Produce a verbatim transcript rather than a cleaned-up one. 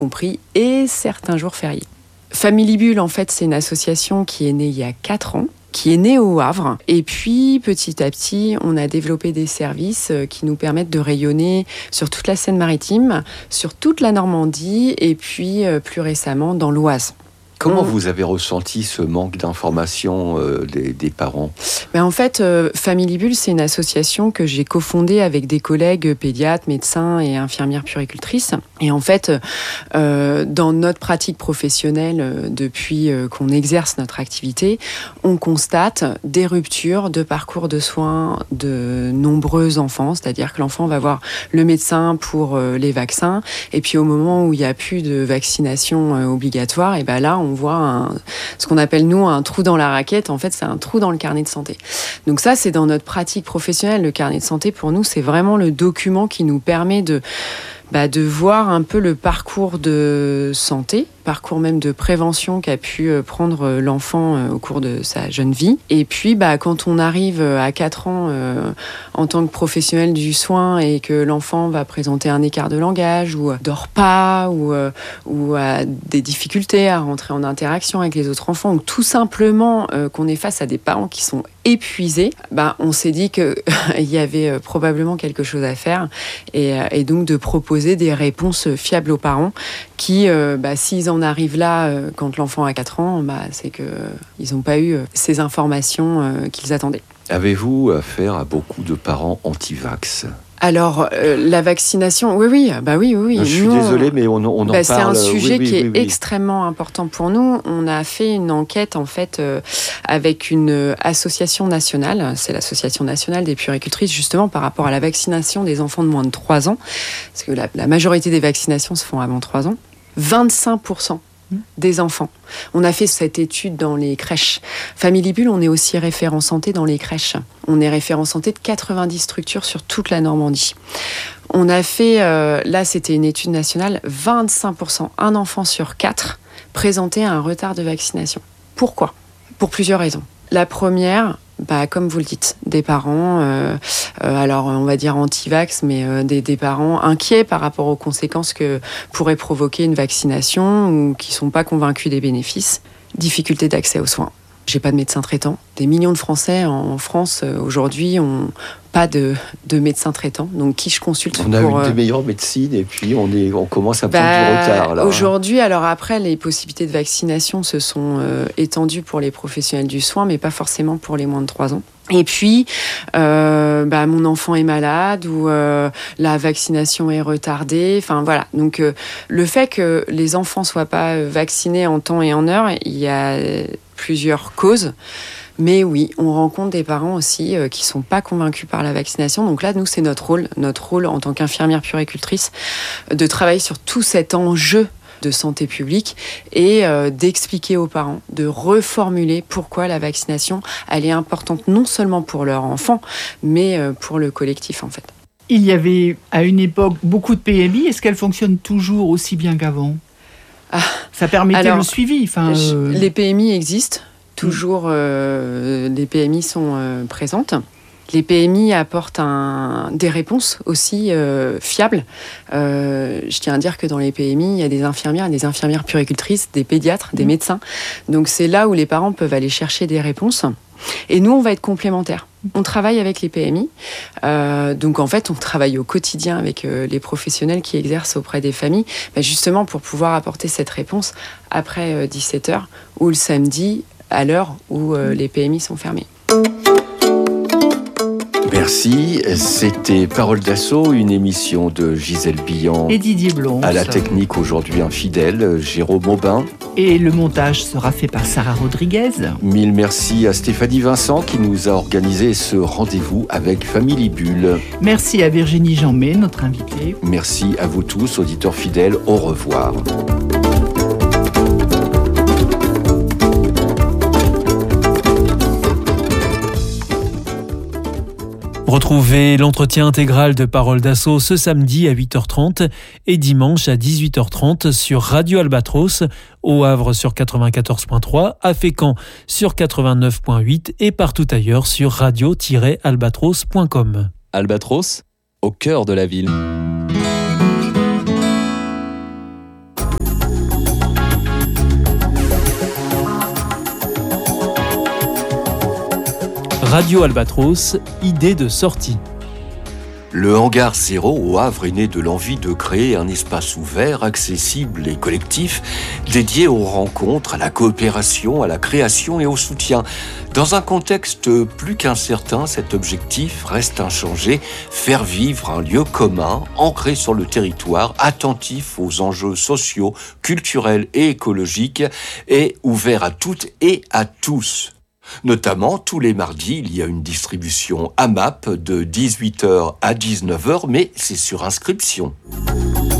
compris, et certains jours fériés. Family Bulle, en fait, c'est une association qui est née il y a quatre ans, qui est née au Havre. Et puis, petit à petit, on a développé des services qui nous permettent de rayonner sur toute la Seine-Maritime, sur toute la Normandie, et puis, plus récemment, dans l'Oise. Comment vous avez ressenti ce manque d'information euh, des, des parents ? Ben en fait, euh, Family Bulle, c'est une association que j'ai cofondée avec des collègues pédiatres, médecins et infirmières puéricultrices. Et en fait, euh, dans notre pratique professionnelle, euh, depuis euh, qu'on exerce notre activité, on constate des ruptures de parcours de soins de nombreux enfants. C'est-à-dire que l'enfant va voir le médecin pour euh, les vaccins. Et puis au moment où il n'y a plus de vaccination euh, obligatoire, et ben là, on on voit un, ce qu'on appelle, nous, un trou dans la raquette. En fait, c'est un trou dans le carnet de santé. Donc ça, c'est dans notre pratique professionnelle. Le carnet de santé, pour nous, c'est vraiment le document qui nous permet de, bah, de voir un peu le parcours de santé, parcours même de prévention qu'a pu prendre l'enfant au cours de sa jeune vie. Et puis, bah, quand on arrive à quatre ans euh, en tant que professionnel du soin et que l'enfant va présenter un écart de langage ou dort pas ou, euh, ou a des difficultés à rentrer en interaction avec les autres enfants, ou tout simplement euh, qu'on est face à des parents qui sont épuisés, bah, on s'est dit qu'il y avait probablement quelque chose à faire et, et donc de proposer des réponses fiables aux parents qui, euh, bah, s'ils en arrivent là euh, quand l'enfant a quatre ans, bah, c'est qu'ils n'ont pas eu euh, ces informations euh, qu'ils attendaient. Avez-vous affaire à beaucoup de parents anti-vax ? Alors, euh, la vaccination, oui, oui, bah oui, oui. Je suis nous, désolé, mais on, on en bah, parle. C'est un sujet oui, oui, qui est oui, oui. extrêmement important pour nous. On a fait une enquête, en fait, euh, avec une association nationale. C'est l'association nationale des puéricultrices, justement, par rapport à la vaccination des enfants de moins de trois ans. Parce que la, la majorité des vaccinations se font avant trois ans. vingt-cinq pour cent des enfants. On a fait cette étude dans les crèches. Family Bulle, on est aussi référent santé dans les crèches. On est référent santé de quatre-vingt-dix structures sur toute la Normandie. On a fait, euh, là c'était une étude nationale, vingt-cinq pour cent, un enfant sur quatre présentait un retard de vaccination. Pourquoi ? Pour plusieurs raisons. La première, bah, comme vous le dites, des parents, euh, euh, alors on va dire anti-vax, mais euh, des, des parents inquiets par rapport aux conséquences que pourrait provoquer une vaccination ou qui ne sont pas convaincus des bénéfices. Difficulté d'accès aux soins. J'ai pas de médecin traitant. Des millions de Français en France euh, aujourd'hui ont pas de, de médecin traitant. Donc qui je consulte On a pour, une des euh... meilleures médecines et puis on, est, on commence à prendre bah, du retard. Là. Aujourd'hui, alors après, les possibilités de vaccination se sont euh, étendues pour les professionnels du soin, mais pas forcément pour les moins de trois ans. Et puis, euh, bah, mon enfant est malade ou euh, la vaccination est retardée. Enfin voilà. Donc euh, le fait que les enfants soient pas vaccinés en temps et en heure, il y a plusieurs causes. Mais oui, on rencontre des parents aussi euh, qui sont pas convaincus par la vaccination. Donc là, nous, c'est notre rôle, notre rôle en tant qu'infirmière puéricultrice, de travailler sur tout cet enjeu de santé publique et euh, d'expliquer aux parents, de reformuler pourquoi la vaccination, elle est importante non seulement pour leur enfant, mais euh, pour le collectif en fait. Il y avait à une époque beaucoup de P M I. Est-ce qu'elle fonctionne toujours aussi bien qu'avant ? Ah, ça permettait alors, le suivi. Enfin, euh... Les P M I existent. Toujours, euh, les P M I sont euh, présentes. Les P M I apportent un, des réponses aussi euh, fiables. Euh, je tiens à dire que dans les P M I, il y a des infirmières, des infirmières puéricultrices, des pédiatres, des mmh. médecins. Donc c'est là où les parents peuvent aller chercher des réponses. Et nous, on va être complémentaires. On travaille avec les P M I. Euh, donc en fait, on travaille au quotidien avec euh, les professionnels qui exercent auprès des familles, bah, justement pour pouvoir apporter cette réponse après euh, dix-sept heures ou le samedi, à l'heure où euh, les P M I sont fermés. Merci. C'était Parole d'Assaut, une émission de Gisèle Billan et Didier Blonce. À la technique aujourd'hui infidèle, Jérôme Aubin. Et le montage sera fait par Sarah Rodriguez. Mille merci à Stéphanie Vincent qui nous a organisé ce rendez-vous avec Family Bulle. Merci à Virginie Jeanmet, notre invitée. Merci à vous tous, auditeurs fidèles. Au revoir. Retrouvez l'entretien intégral de Parole d'Assaut ce samedi à huit heures trente et dimanche à dix-huit heures trente sur Radio Albatros, au Havre sur quatre-vingt-quatorze virgule trois, à Fécamp sur quatre-vingt-neuf virgule huit et partout ailleurs sur radio tiret albatros point com. Albatros, au cœur de la ville. Radio Albatros, idée de sortie. Le Hangar Zéro au Havre est né de l'envie de créer un espace ouvert, accessible et collectif, dédié aux rencontres, à la coopération, à la création et au soutien. Dans un contexte plus qu'incertain, cet objectif reste inchangé, faire vivre un lieu commun, ancré sur le territoire, attentif aux enjeux sociaux, culturels et écologiques, et ouvert à toutes et à tous. Notamment, tous les mardis, il y a une distribution A M A P de dix-huit heures à dix-neuf heures, mais c'est sur inscription.